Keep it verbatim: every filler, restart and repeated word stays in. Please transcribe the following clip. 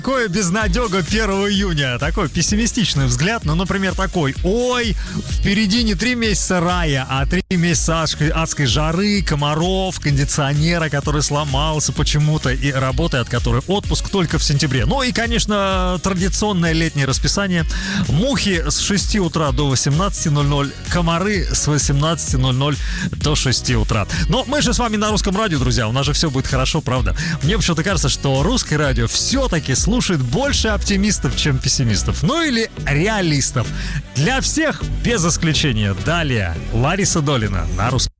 Какое безнадега первого июня. Такой пессимистичный взгляд. Ну, например, такой: ой, впереди не три месяца рая, а три месяца адской, адской жары, комаров, кондиционера, который сломался почему-то, и работы, от которой отпуск только в сентябре. Ну и, конечно, традиционное летнее расписание. Мухи с шести утра до восемнадцати ноль-ноль, комары с восемнадцати ноль-ноль до шести утра. Но мы же с вами на Русском радио, друзья. У нас же все будет хорошо, правда? Мне почему-то кажется, что Русское радио все-таки слушает больше оптимистов, чем пессимистов. Ну или реалистов. Для всех без исключения. Далее Лариса Долина на Русском.